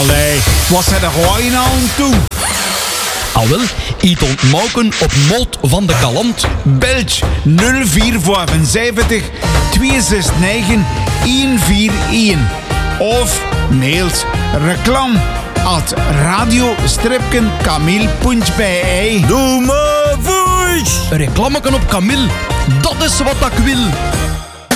Allee, wat zit er gewoon aan toe? Al wel, iets ontmoken op Mot van de Kalant. Belg 0475 269 141. Of mailt reclam@radio-camille.be. Doe maar voice! Reclameken op Camille, dat is wat ik wil.